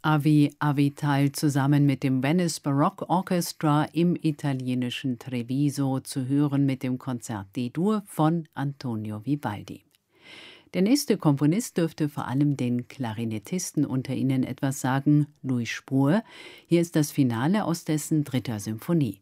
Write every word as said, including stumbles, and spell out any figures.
Avi Avital zusammen mit dem Venice Baroque Orchestra im italienischen Treviso, zu hören mit dem Konzert D-Dur von Antonio Vivaldi. Der nächste Komponist dürfte vor allem den Klarinettisten unter Ihnen etwas sagen, Louis Spohr. Hier ist das Finale aus dessen dritter Symphonie.